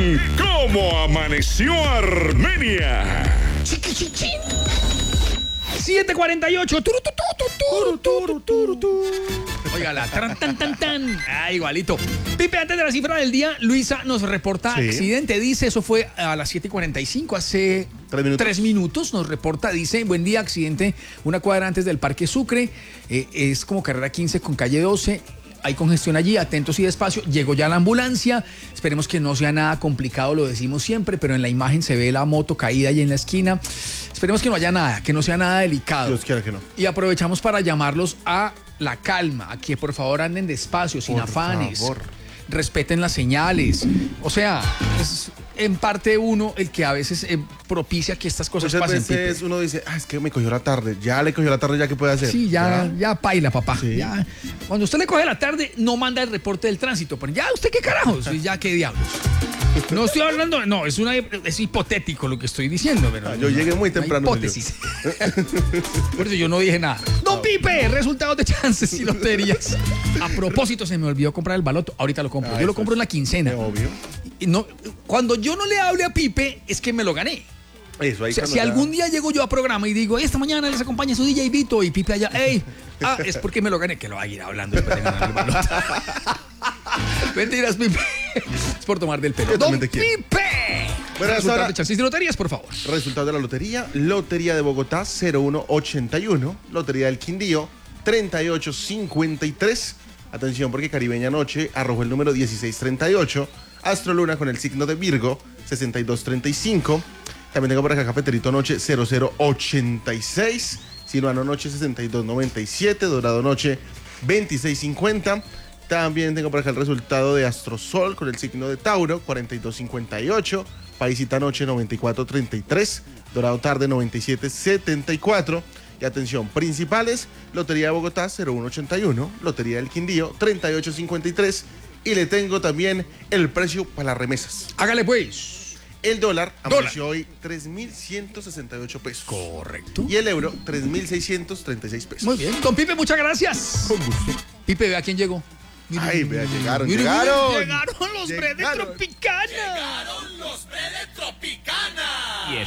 ¿Cómo amaneció Armenia? 7:48. Oiga, la tan. Ah, igualito. Pipe, antes de la cifra del día, Luisa nos reporta accidente. Dice, eso fue a las 7:45, hace 3 minutos. Nos reporta, dice, buen día, accidente, una cuadra antes del Parque Sucre. Es como carrera 15 con calle 12. Hay congestión allí, atentos y despacio. Llegó ya la ambulancia. Esperemos que no sea nada complicado, lo decimos siempre, pero en la imagen se ve la moto caída ahí en la esquina. Esperemos que no haya nada, que no sea nada delicado. Dios quiera que no. Y aprovechamos para llamarlos a la calma, a que por favor anden despacio, sin afanes. Favor. Respeten las señales. O sea, es en parte uno el que a veces propicia que estas cosas pasen. Muchas veces uno dice, es que me cogió la tarde. Ya le cogió la tarde, ¿ya qué puede hacer? Sí, ya paila, papá. Sí. Ya. Cuando usted le coge la tarde, no manda el reporte del tránsito. Pero ya, ¿usted qué carajos? Ya, ¿qué diablos? No estoy hablando, no, es hipotético lo que estoy diciendo. Pero yo llegué muy temprano. Hipótesis. Por eso yo no dije nada. Don Pipe, resultados de chances y loterías. A propósito, se me olvidó comprar el baloto. Ahorita lo compro. Yo lo compro en la quincena. Obvio. No, cuando yo no le hable a Pipe, es que me lo gané. Eso, ahí si algún día llego yo a programa y digo, esta mañana les acompaña su DJ Vito y Pipe allá, es porque me lo gané, que lo va a ir hablando después de ganar el baloto. Mentiras, Pipe. Es por tomar del pelo. ¡Don Pipe! Bueno, resultados de chances y loterías, por favor. Resultados de la lotería. Lotería de Bogotá, 0181. Lotería del Quindío, 3853. Atención, porque Caribeña Noche arrojó el número 1638. Astroluna con el signo de Virgo, 6235. También tengo por acá Cafeterito Noche, 0086. Sinuano Noche, 6297. Dorado Noche, 2650. También tengo por acá el resultado de Astrosol con el signo de Tauro, 4258. Paisita Noche, 9433. Dorado Tarde, 9774. Y atención, principales, Lotería de Bogotá, 0181. Lotería del Quindío, 3853. Y le tengo también el precio para las remesas. Hágale pues. El dólar amaneció hoy 3.168 pesos. Correcto. Y el euro, 3.636 pesos. Muy bien. Don Pipe, muchas gracias. Con gusto. Pipe, vea quién llegó. Ay, vea, llegaron. Llegaron los Bredes Tropicana. Llegaron los Bredes Tropicana. Y